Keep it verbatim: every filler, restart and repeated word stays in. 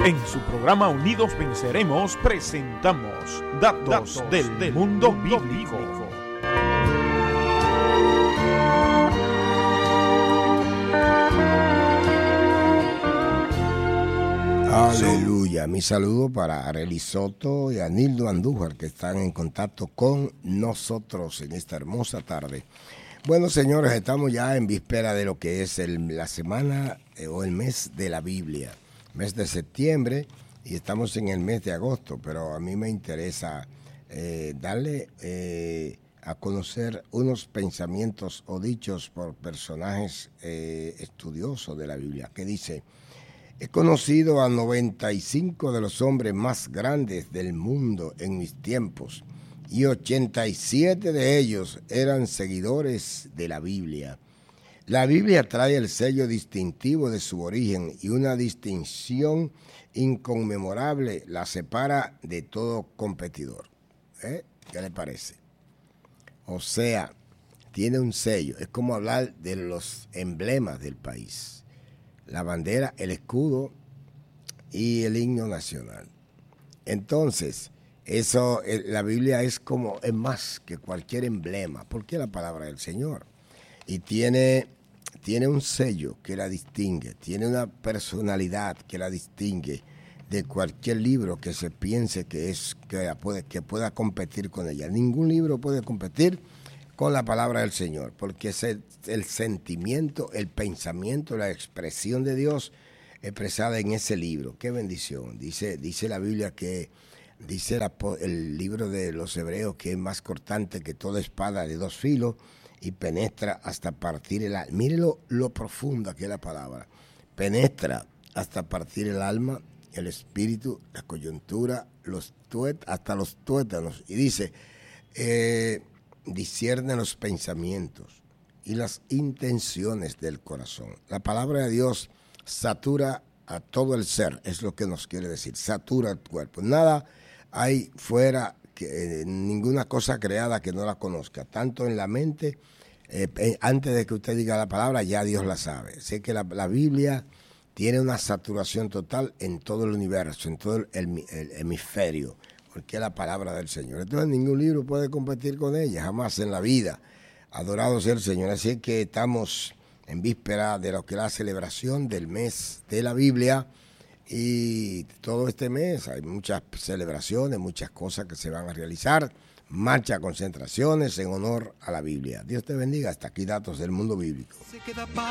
En su programa Unidos Venceremos presentamos Datos, Datos del, del Mundo Bíblico. Aleluya. Mi saludo para Arely Soto y Anildo Andújar, que están en contacto con nosotros en esta hermosa tarde. Bueno, señores, estamos ya en víspera de lo que es el, la semana eh, o el mes de la Biblia, mes de septiembre, y estamos en el mes de agosto, pero a mí me interesa eh, darle eh, a conocer unos pensamientos o dichos por personajes eh, estudiosos de la Biblia, que dice: he conocido a noventa y cinco de los hombres más grandes del mundo en mis tiempos, y ochenta y siete de ellos eran seguidores de la Biblia. La Biblia trae el sello distintivo de su origen y una distinción inconmemorable la separa de todo competidor. ¿Eh? ¿Qué le parece? O sea, tiene un sello. Es como hablar de los emblemas del país: la bandera, el escudo y el himno nacional. Entonces, eso, la Biblia es como, es más que cualquier emblema, porque es la palabra del Señor. Y tiene, tiene un sello que la distingue, tiene una personalidad que la distingue de cualquier libro que se piense que, es, que, puede, que pueda competir con ella. Ningún libro puede competir con la palabra del Señor, porque es el, el sentimiento, el pensamiento, la expresión de Dios expresada en ese libro. ¡Qué bendición! Dice, dice la Biblia que, dice la, el libro de los Hebreos, que es más cortante que toda espada de dos filos y penetra hasta partir el alma. Mire lo, lo profunda que es la palabra. Penetra hasta partir el alma, el espíritu, la coyuntura, los tuet, hasta los tuétanos. Y dice, eh, discierne los pensamientos y las intenciones del corazón. La palabra de Dios satura a todo el ser, es lo que nos quiere decir, satura el cuerpo. Nada hay fuera, que, eh, ninguna cosa creada que no la conozca, tanto en la mente, eh, eh, antes de que usted diga la palabra, ya Dios la sabe. Así que la, la Biblia tiene una saturación total en todo el universo, en todo el, el, el hemisferio, porque es la palabra del Señor. Entonces ningún libro puede competir con ella, jamás en la vida. Adorado sea el Señor. Así que estamos en víspera de lo que es la celebración del mes de la Biblia, y todo este mes hay muchas celebraciones, muchas cosas que se van a realizar, marchas, concentraciones en honor a la Biblia. Dios te bendiga. Hasta aquí Datos del Mundo Bíblico.